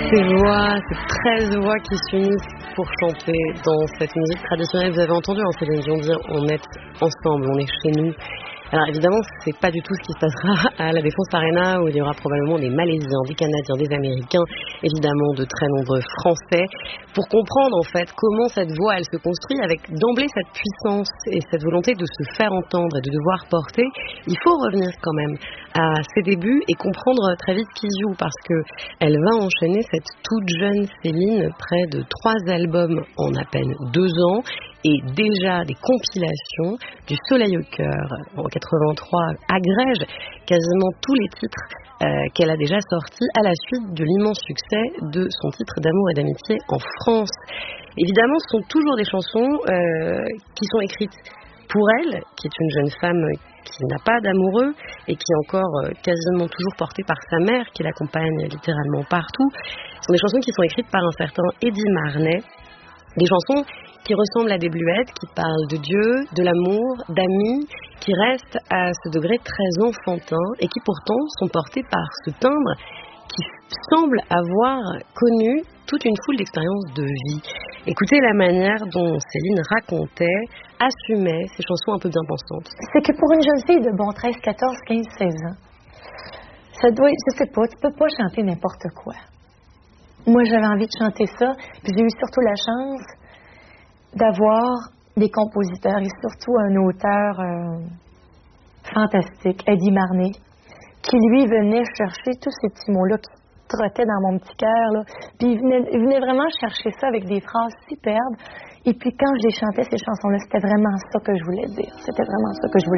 Ces voix, ces 13 voix qui s'unissent pour chanter dans cette musique traditionnelle. Vous avez entendu Céline Dion dire on est ensemble, on est chez nous. Alors évidemment, c'est pas du tout ce qui se passera à la Défense Arena où il y aura probablement des Malaisiens, des Canadiens, des Américains, évidemment de très nombreux Français. Pour comprendre en fait comment cette voix elle se construit avec d'emblée cette puissance et cette volonté de se faire entendre et de devoir porter, il faut revenir quand même à ses débuts et comprendre très vite qui joue parce que elle va enchaîner cette toute jeune Céline, près de 3 albums en à peine 2 ans et déjà des compilations. Du Soleil au cœur en 83 agrège quasiment tous les titres qu'elle a déjà sortis à la suite de l'immense succès de son titre d'amour et d'amitié en France. Évidemment, ce sont toujours des chansons qui sont écrites pour elle, qui est une jeune femme qui n'a pas d'amoureux et qui est encore quasiment toujours portée par sa mère qui l'accompagne littéralement partout. Ce sont des chansons qui sont écrites par un certain Eddy Marnay, des chansons qui ressemblent à des bluettes, qui parlent de Dieu, de l'amour, d'amis, qui restent à ce degré très enfantin et qui pourtant sont portées par ce timbre qui semble avoir connu toute une foule d'expériences de vie. Écoutez la manière dont Céline racontait, assumait ces chansons un peu bien pensantes. C'est que pour une jeune fille de 13, 14, 15, 16 ans, ça doit être, je sais pas, tu peux pas chanter n'importe quoi. Moi, j'avais envie de chanter ça, puis j'ai eu surtout la chance d'avoir des compositeurs et surtout un auteur fantastique, Eddy Marnay, qui lui venait chercher tous ces petits mots-là qui trottaient dans mon petit cœur, là. Puis il venait vraiment chercher ça avec des phrases superbes. Et puis quand j'ai chanté ces chansons-là, c'était vraiment ça que je voulais dire. C'était vraiment ça que je voulais